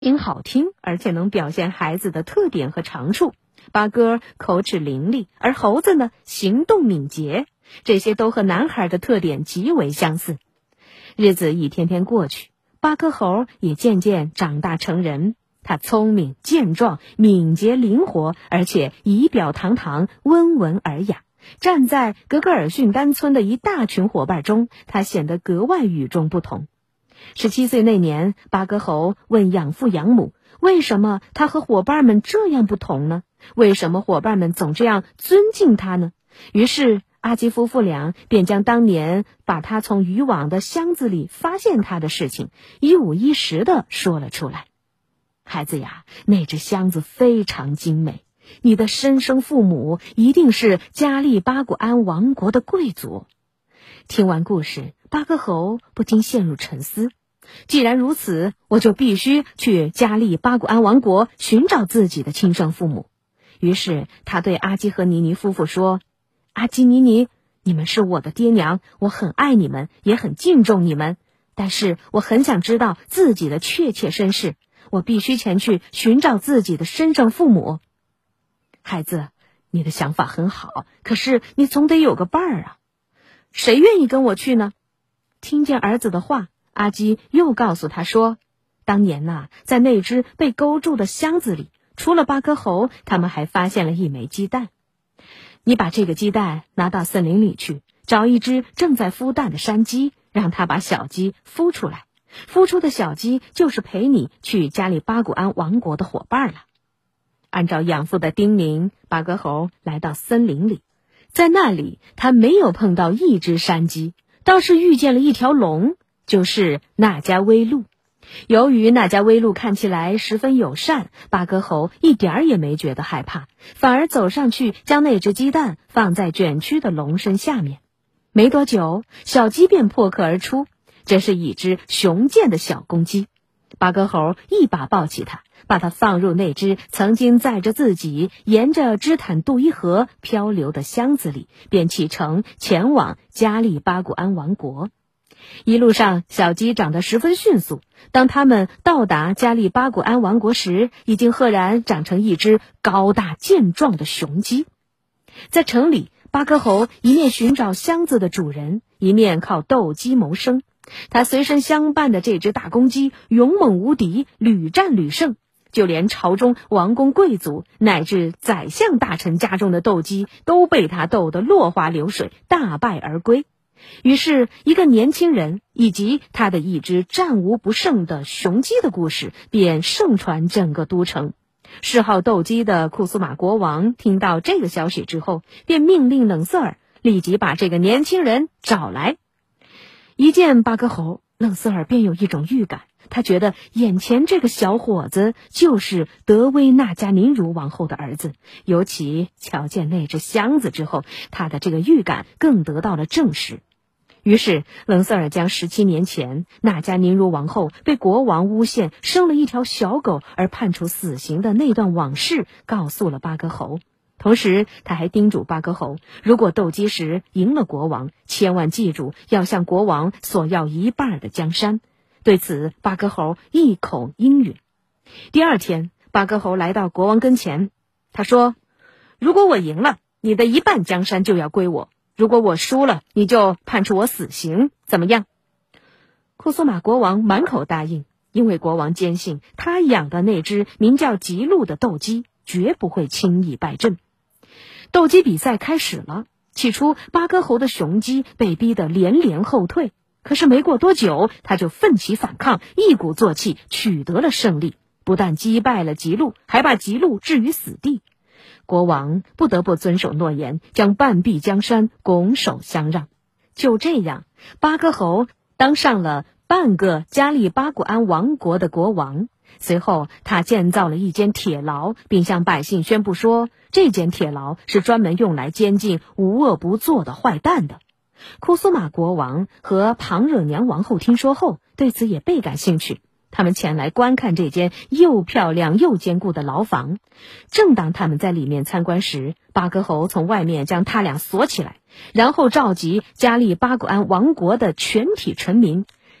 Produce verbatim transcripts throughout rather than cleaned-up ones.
音好听，而且能表现孩子的特点和长处。八哥口齿伶俐，而猴子呢，行动敏捷，这些都和男孩的特点极为相似。日子一天天过去，八哥猴也渐渐长大成人。他聪明健壮，敏捷灵活，而且仪表堂堂，温文尔雅。站在格格尔逊丹村的一大群伙伴中，他显得格外与众不同。十七岁那年，八哥猴问养父养母，为什么他和伙伴们这样不同呢？为什么伙伴们总这样尊敬他呢？于是阿基夫妇俩便将当年把他从渔网的箱子里发现他的事情一五一十地说了出来。孩子呀，那只箱子非常精美，你的生生父母一定是加利巴古安王国的贵族。听完故事，八哥猴不禁陷入沉思。既然如此，我就必须去加利巴古安王国寻找自己的亲生父母。于是他对阿基和妮妮夫妇说，阿基妮妮，你们是我的爹娘，我很爱你们，也很敬重你们，但是我很想知道自己的确切身世，我必须前去寻找自己的生生父母。孩子，你的想法很好，可是你总得有个伴儿啊。谁愿意跟我去呢？听见儿子的话，阿基又告诉他说，当年呐、啊，在那只被勾住的箱子里，除了八哥猴，他们还发现了一枚鸡蛋。你把这个鸡蛋拿到森林里去，找一只正在孵蛋的山鸡，让它把小鸡孵出来。孵出的小鸡就是陪你去加利巴古安王国的伙伴了。按照养父的叮咛，八哥猴来到森林里，在那里他没有碰到一只山鸡，倒是遇见了一条龙，就是那加威鹿。由于那加威鹿看起来十分友善，八哥猴一点儿也没觉得害怕，反而走上去将那只鸡蛋放在卷曲的龙身下面。没多久，小鸡便破壳而出，这是一只雄健的小公鸡。八哥猴一把抱起它，把它放入那只曾经载着自己沿着芝坦杜伊河漂流的箱子里，便启程前往加利巴古安王国。一路上，小鸡长得十分迅速，当它们到达加利巴古安王国时，已经赫然长成一只高大健壮的雄鸡。在城里，八哥猴一面寻找箱子的主人，一面靠斗鸡谋生。他随身相伴的这只大公鸡勇猛无敌，屡战屡胜，就连朝中王公贵族乃至宰相大臣家中的斗鸡都被他斗得落花流水，大败而归。于是一个年轻人以及他的一只战无不胜的雄鸡的故事便盛传整个都城。嗜好斗鸡的库苏马国王听到这个消息之后，便命令冷瑟尔立即把这个年轻人找来。一见八哥猴，冷瑟尔便有一种预感，他觉得眼前这个小伙子就是德威纳加宁茹王后的儿子，尤其瞧见那只箱子之后，他的这个预感更得到了证实。于是冷瑟尔将十七年前纳加宁茹王后被国王诬陷生了一条小狗而判处死刑的那段往事告诉了八哥猴。同时他还叮嘱八哥猴，如果斗鸡时赢了国王，千万记住要向国王索要一半的江山。对此八哥猴一口应允。第二天，八哥猴来到国王跟前，他说，如果我赢了，你的一半江山就要归我，如果我输了，你就判处我死刑，怎么样？库苏马国王满口答应，因为国王坚信他养的那只名叫吉鹿的斗鸡绝不会轻易败阵。斗鸡比赛开始了，起初八哥猴的雄鸡被逼得连连后退，可是没过多久，他就奋起反抗，一鼓作气取得了胜利，不但击败了吉鹿，还把吉鹿置于死地。国王不得不遵守诺言，将半壁江山拱手相让。就这样，八哥猴当上了半个加利巴古安王国的国王。随后他建造了一间铁牢，并向百姓宣布说，这间铁牢是专门用来监禁无恶不作的坏蛋的。库苏马国王和庞惹娘王后听说后，对此也倍感兴趣，他们前来观看这间又漂亮又坚固的牢房。正当他们在里面参观时，八哥猴从外面将他俩锁起来，然后召集加利巴古安王国的全体臣民，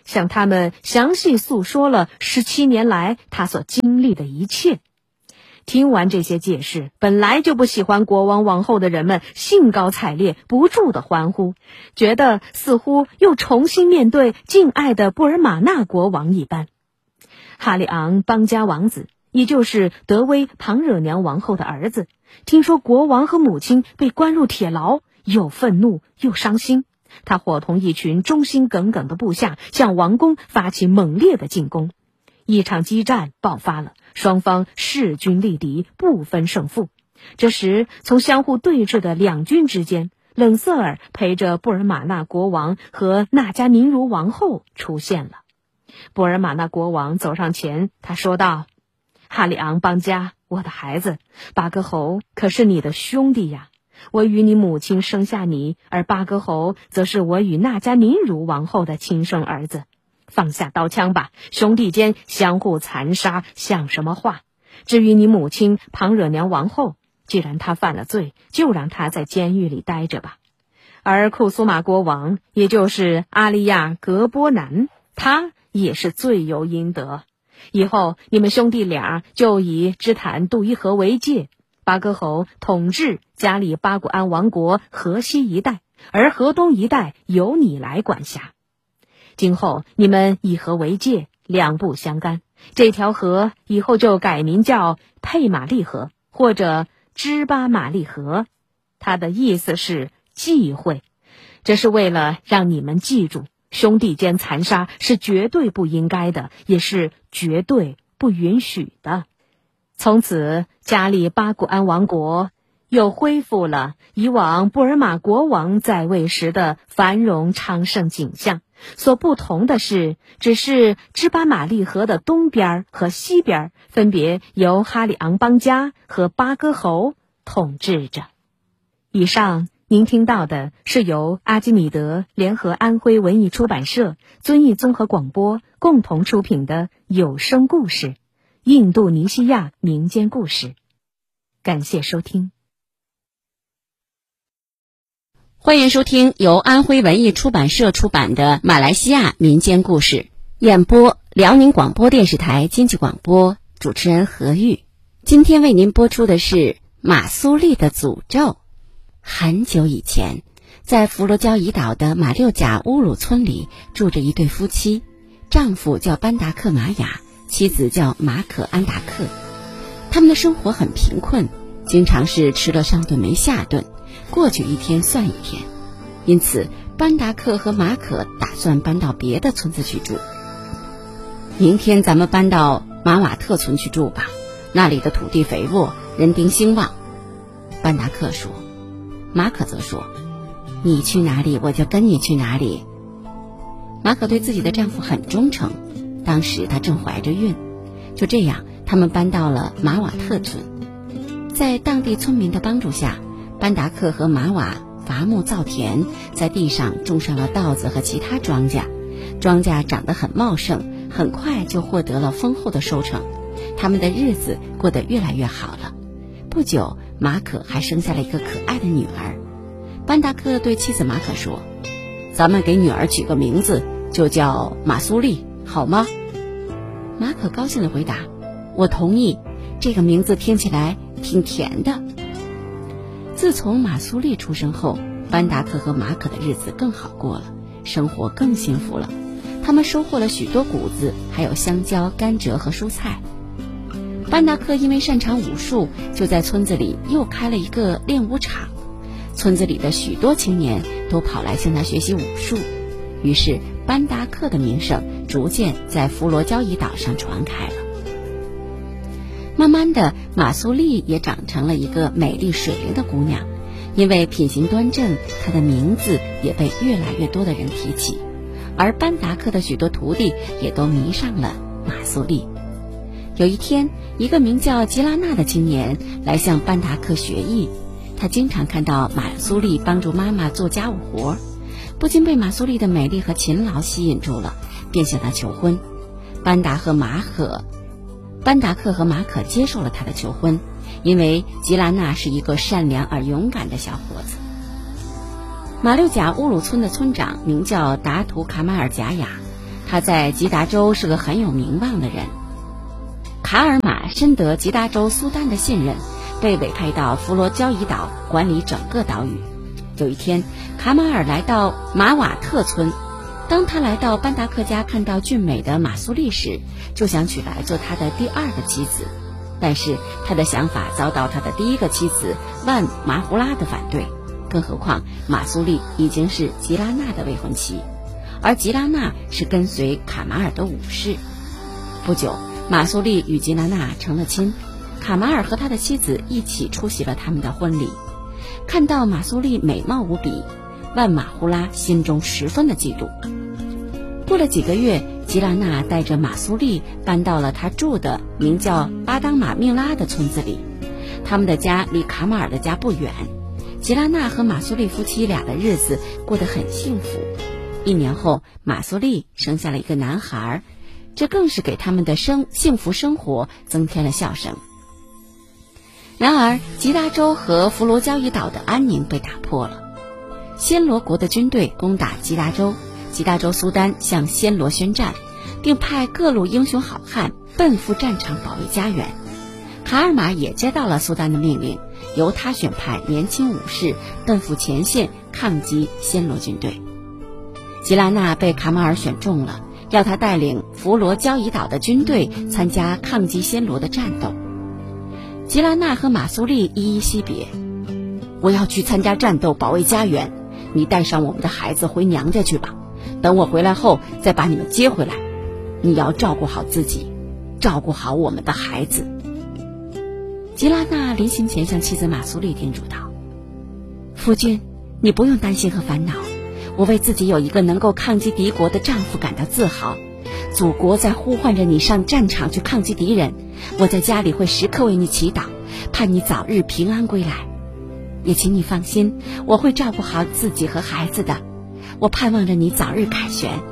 向他们详细诉说了十七年来他所经历的一切。听完这些解释，本来就不喜欢国王王后的人们兴高采烈，不住地欢呼，觉得似乎又重新面对敬爱的布尔玛纳国王一般。哈里昂邦加王子，也就是德威庞惹娘王后的儿子，听说国王和母亲被关入铁牢，又愤怒又伤心。他伙同一群忠心耿耿的部下，向王宫发起猛烈的进攻。一场激战爆发了，双方势均力敌，不分胜负。这时，从相互对峙的两军之间，冷瑟尔陪着布尔玛纳国王和纳加宁如王后出现了。布尔玛纳国王走上前，他说道：哈里昂邦加，我的孩子，巴格侯可是你的兄弟呀，我与你母亲生下你，而巴格侯则是我与纳加宁如王后的亲生儿子。放下刀枪吧，兄弟间相互残杀，像什么话？至于你母亲庞惹娘王后，既然她犯了罪，就让她在监狱里待着吧。而库苏马国王，也就是阿利亚格波南，他也是罪有应得。以后你们兄弟俩就以芝坦杜伊河为界，巴格侯统治加里巴古安王国河西一带，而河东一带由你来管辖。今后你们以河为界，两不相干。这条河以后就改名叫佩玛利河，或者芝巴玛利河，它的意思是忌讳。这是为了让你们记住，兄弟间残杀是绝对不应该的，也是绝对不允许的。从此，加里巴古安王国又恢复了以往布尔玛国王在位时的繁荣昌盛景象。所不同的是，只是芝巴玛利河的东边和西边分别由哈里昂邦加和巴哥侯统治着。以上您听到的是由阿基米德联合安徽文艺出版社、遵义综合广播共同出品的有声故事《印度尼西亚民间故事》。感谢收听。 欢迎收听由安徽文艺出版社出版的马来西亚民间故事，演播辽宁广播电视台经济广播，主持人何玉。今天为您播出的是马苏利的诅咒。很久以前，在佛罗焦伊岛的马六甲乌鲁村里住着一对夫妻，丈夫叫班达克玛雅，妻子叫马可安达克。他们的生活很贫困，经常是吃了上顿没下顿，过去一天算一天。因此班达克和马可打算搬到别的村子去住。明天咱们搬到马瓦特村去住吧，那里的土地肥沃，人丁兴旺。班达克说。马可则说，你去哪里我就跟你去哪里。马可对自己的丈夫很忠诚，当时她正怀着孕。就这样，他们搬到了马瓦特村。在当地村民的帮助下，班达克和马瓦伐木造田，在地上种上了稻子和其他庄稼。庄稼长得很茂盛，很快就获得了丰厚的收成。他们的日子过得越来越好了。不久，马可还生下了一个可爱的女儿。班达克对妻子马可说，咱们给女儿取个名字，就叫马苏利，好吗？马可高兴地回答，我同意，这个名字听起来挺甜的。自从马苏利出生后，班达克和马可的日子更好过了，生活更幸福了。他们收获了许多谷子，还有香蕉、甘蔗和蔬菜。班达克因为擅长武术，就在村子里又开了一个练武场。村子里的许多青年都跑来向他学习武术，于是班达克的名声逐渐在佛罗焦伊岛上传开了。慢慢的，马苏利也长成了一个美丽水灵的姑娘，因为品行端正，她的名字也被越来越多的人提起，而班达克的许多徒弟也都迷上了马苏利。有一天，一个名叫吉拉纳的青年来向班达克学艺，他经常看到马苏利帮助妈妈做家务活，不禁被马苏利的美丽和勤劳吸引住了，便向她求婚。班达和马可班达克和马可接受了他的求婚，因为吉拉纳是一个善良而勇敢的小伙子。马六甲乌鲁村的村长名叫达图卡马尔贾雅， 他在吉达州是个很有名望的人。卡尔玛深得吉达州苏丹的信任，被委派到弗罗交伊岛管理整个岛屿。有一天，卡马尔来到马瓦特村，当他来到班达克家看到俊美的马苏丽时，就想娶来做他的第二个妻子，但是他的想法遭到他的第一个妻子万马胡拉的反对，更何况马苏丽已经是吉拉纳的未婚妻，而吉拉纳是跟随卡马尔的武士。不久，马苏丽与吉拉纳成了亲，卡马尔和他的妻子一起出席了他们的婚礼。看到马苏丽美貌无比，万马胡拉心中十分的嫉妒。过了几个月，吉拉纳带着马苏丽搬到了他住的名叫巴当马命拉的村子里。他们的家离卡马尔的家不远，吉拉纳和马苏丽夫妻俩的日子过得很幸福。一年后，马苏丽生下了一个男孩，这更是给他们的生幸福生活增添了笑声。然而，吉达州和弗罗交伊岛的安宁被打破了。暹罗国的军队攻打吉达州，吉达州苏丹向暹罗宣战，并派各路英雄好汉奔赴战场保卫家园。卡尔玛也接到了苏丹的命令，由他选派年轻武士奔赴前线抗击暹罗军队。吉拉纳被卡马尔选中了，要他带领弗罗交伊岛的军队参加抗击暹罗的战斗。吉拉纳和马苏丽依依惜别，我要去参加战斗，保卫家园，你带上我们的孩子回娘家去吧，等我回来后再把你们接回来。你要照顾好自己，照顾好我们的孩子。吉拉纳临行前向妻子马苏丽叮嘱道：夫君，你不用担心和烦恼，我为自己有一个能够抗击敌国的丈夫感到自豪。祖国在呼唤着你上战场去抗击敌人，我在家里会时刻为你祈祷，盼你早日平安归来。也请你放心，我会照顾好自己和孩子的，我盼望着你早日凯旋。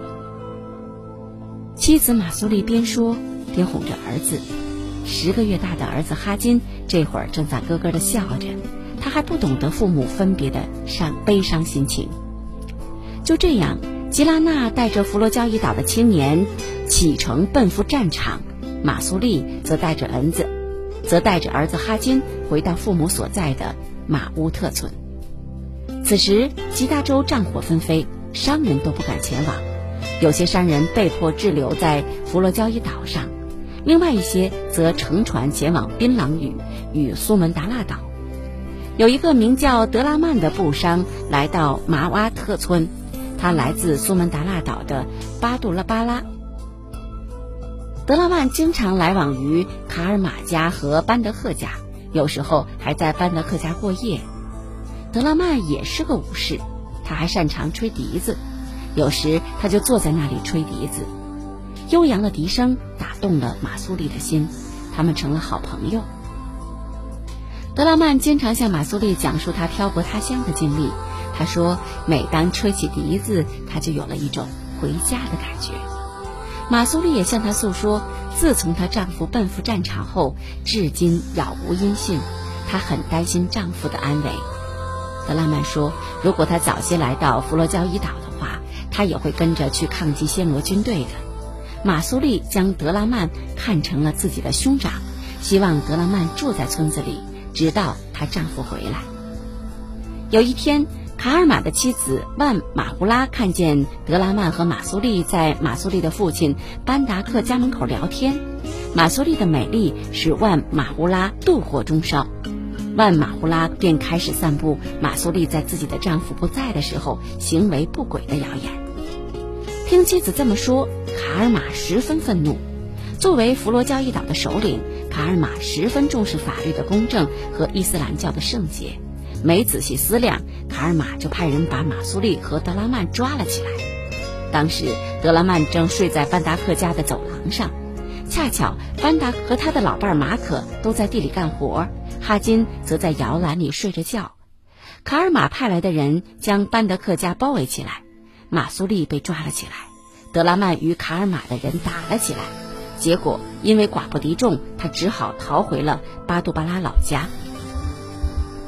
妻子马苏丽边说边哄着儿子，十个月大的儿子哈金这会儿正在咯咯地笑着，他还不懂得父母分别的伤悲伤心情。就这样，吉拉纳带着弗罗交伊岛的青年启程奔赴战场，马苏丽则带着儿子则带着儿子哈金回到父母所在的马乌特村。此时吉达州战火纷飞，商人都不敢前往，有些商人被迫滞留在弗罗交伊岛上，另外一些则乘船前往槟榔屿与苏门答腊岛。有一个名叫德拉曼的布商来到马瓦特村，他来自苏门答腊岛的巴杜拉巴拉。德拉曼经常来往于卡尔玛家和班德赫家，有时候还在班德赫家过夜。德拉曼也是个武士，他还擅长吹笛子，有时他就坐在那里吹笛子。悠扬的笛声打动了马苏丽的心，他们成了好朋友。德拉曼经常向马苏丽讲述他漂泊他乡的经历，他说每当吹起笛子，他就有了一种回家的感觉。马苏丽也向他诉说，自从她丈夫奔赴战场后，至今杳无音讯，她很担心丈夫的安危。德拉曼说，如果她早些来到弗罗交伊岛的话，她也会跟着去抗击暹罗军队的。马苏丽将德拉曼看成了自己的兄长，希望德拉曼住在村子里，直到她丈夫回来。有一天，卡尔玛的妻子万马胡拉看见德拉曼和马苏丽在马苏丽的父亲班达克家门口聊天，马苏丽的美丽使万马胡拉妒火中烧，万马胡拉便开始散布马苏丽在自己的丈夫不在的时候行为不轨的谣言。听妻子这么说，卡尔玛十分愤怒。作为弗罗交伊岛的首领，卡尔玛十分重视法律的公正和伊斯兰教的圣洁。没仔细思量，卡尔玛就派人把马苏丽和德拉曼抓了起来。当时德拉曼正睡在班达克家的走廊上，恰巧班达和他的老伴马可都在地里干活，哈金则在摇篮里睡着觉。卡尔玛派来的人将班德克家包围起来，马苏丽被抓了起来，德拉曼与卡尔玛的人打了起来，结果因为寡不敌众，他只好逃回了巴杜巴拉老家。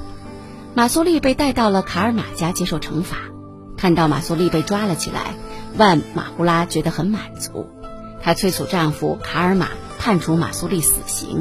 马苏丽被带到了卡尔玛家接受惩罚。看到马苏丽被抓了起来， 万马胡拉觉得很满足，她催促丈夫卡尔玛判处马苏丽死刑。